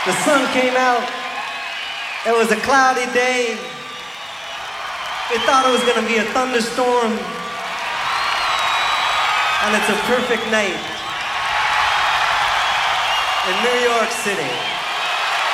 The sun came out. It was a cloudy day. They thought it was gonna be a thunderstorm. And it's a perfect night in New York City.